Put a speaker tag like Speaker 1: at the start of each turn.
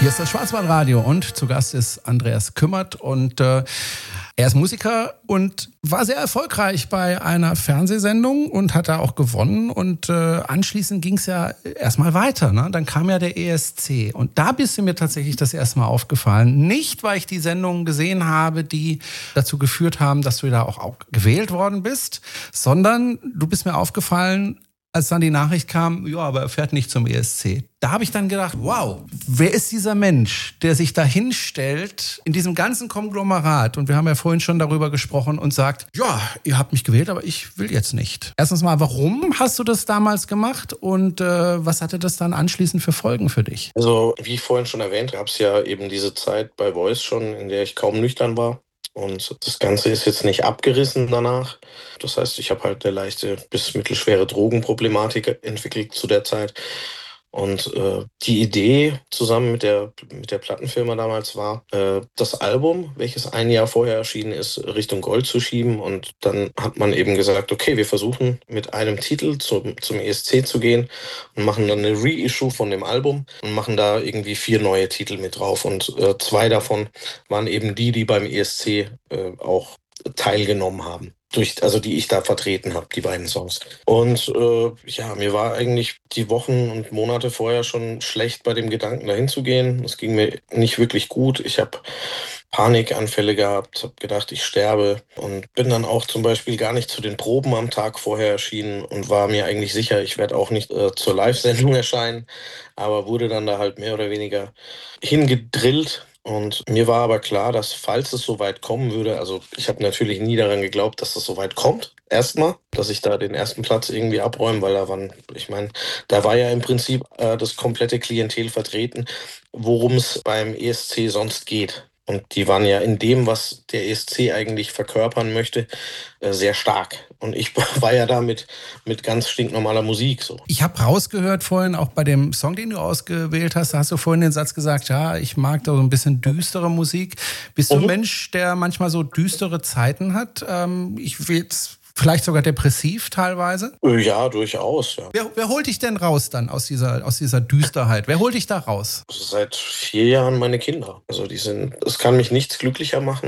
Speaker 1: Hier ist das Schwarzwaldradio und zu Gast ist Andreas Kümmert und er ist Musiker und war sehr erfolgreich bei einer Fernsehsendung und hat da auch gewonnen und anschließend ging es ja erstmal weiter, ne? Dann kam ja der ESC und da bist du mir tatsächlich das erste Mal aufgefallen. Nicht, weil ich die Sendungen gesehen habe, die dazu geführt haben, dass du da auch gewählt worden bist, sondern du bist mir aufgefallen, als dann die Nachricht kam, ja, aber er fährt nicht zum ESC. Da habe ich dann gedacht, wow, wer ist dieser Mensch, der sich da hinstellt in diesem ganzen Konglomerat? Und wir haben ja vorhin schon darüber gesprochen und sagt, ja, ihr habt mich gewählt, aber ich will jetzt nicht. Erstens mal, warum hast du das damals gemacht und was hatte das dann anschließend für Folgen für dich?
Speaker 2: Also, wie ich vorhin schon erwähnt, gab es ja eben diese Zeit bei Voice schon, in der ich kaum nüchtern war. Und das Ganze ist jetzt nicht abgerissen danach. Das heißt, ich habe halt eine leichte bis mittelschwere Drogenproblematik entwickelt zu der Zeit. Und die Idee zusammen mit der Plattenfirma damals war, das Album, welches ein Jahr vorher erschienen ist, Richtung Gold zu schieben. Und dann hat man eben gesagt, okay, wir versuchen mit einem Titel zum ESC zu gehen und machen dann eine Reissue von dem Album und machen da irgendwie 4 neue Titel mit drauf. Und 2 davon waren eben die beim ESC auch teilgenommen haben. Also die ich da vertreten habe, die beiden Songs. Und ja, mir war eigentlich die Wochen und Monate vorher schon schlecht bei dem Gedanken, dahin zu gehen. Es ging mir nicht wirklich gut. Ich habe Panikanfälle gehabt, habe gedacht, ich sterbe und bin dann auch zum Beispiel gar nicht zu den Proben am Tag vorher erschienen und war mir eigentlich sicher, ich werde auch nicht zur Live-Sendung erscheinen, aber wurde dann da halt mehr oder weniger hingedrillt. Und mir war aber klar, dass falls es so weit kommen würde, also ich habe natürlich nie daran geglaubt, dass das so weit kommt. Erstmal, dass ich da den ersten Platz irgendwie abräume, weil da war ja im Prinzip das komplette Klientel vertreten, worum es beim ESC sonst geht. Und die waren ja in dem, was der ESC eigentlich verkörpern möchte, sehr stark. Und ich war ja da mit ganz stinknormaler Musik so.
Speaker 1: Ich habe rausgehört vorhin, auch bei dem Song, den du ausgewählt hast, da hast du vorhin den Satz gesagt, ja, ich mag da so ein bisschen düstere Musik. Bist du ein Mensch, der manchmal so düstere Zeiten hat? Ich will jetzt vielleicht sogar depressiv teilweise?
Speaker 2: Ja, durchaus, ja.
Speaker 1: Wer holt dich denn raus dann aus dieser Düsterheit? Wer holt dich da raus?
Speaker 2: Seit 4 Jahren meine Kinder. Also es kann mich nichts glücklicher machen,